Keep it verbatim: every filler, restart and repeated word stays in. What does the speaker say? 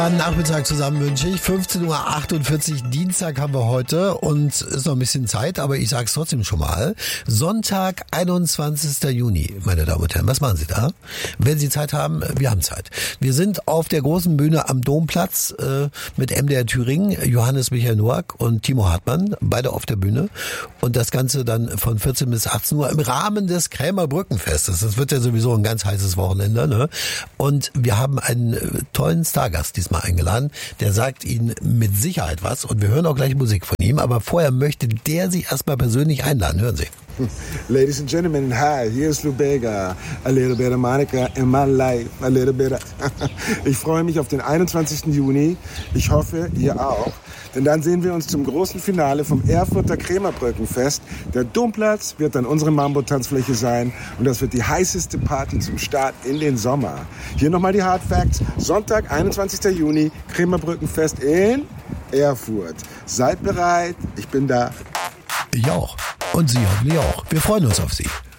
Nachmittag zusammen wünsche ich. fünfzehn Uhr achtundvierzig, Dienstag haben wir heute und ist noch ein bisschen Zeit, aber ich sage es trotzdem schon mal. Sonntag, einundzwanzigster Juni, meine Damen und Herren. Was machen Sie da? Wenn Sie Zeit haben, wir haben Zeit. Wir sind auf der großen Bühne am Domplatz äh, mit M D R Thüringen, Johannes Michael Noack und Timo Hartmann, beide auf der Bühne. Und das Ganze dann von vierzehn bis achtzehn Uhr im Rahmen des Krämer Brückenfestes. Das wird ja sowieso ein ganz heißes Wochenende, ne? Und wir haben einen tollen Stargast diesmal eingeladen. Der sagt Ihnen mit Sicherheit was und wir hören auch gleich Musik von ihm. Aber vorher möchte der Sie erstmal persönlich einladen. Hören Sie. Ladies and gentlemen, hi, here's Lou Bega. A little bit of Monica in my life. A little bit of Ich freue mich auf den einundzwanzigsten Juni. Ich hoffe, ihr auch. Denn dann sehen wir uns zum großen Finale vom Erfurter Krämerbrückenfest. Der Domplatz wird dann unsere Mambo-Tanzfläche sein. Und das wird die heißeste Party zum Start in den Sommer. Hier nochmal die Hard Facts. Sonntag, einundzwanzigster Juni, Krämerbrückenfest in Erfurt. Seid bereit, ich bin da. Ich auch. Und Sie hoffentlich auch. Wir freuen uns auf Sie.